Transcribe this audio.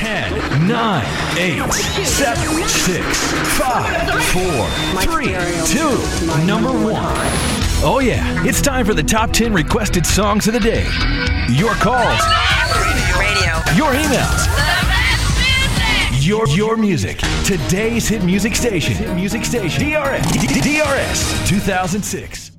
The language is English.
10, 9, 8, 7, 6, 5, 4, 3, 2, number 1. Oh yeah, it's time for the top 10 requested songs of the day. Your calls. Radio. Your emails. Your music. Today's hit music station. DRS 2006.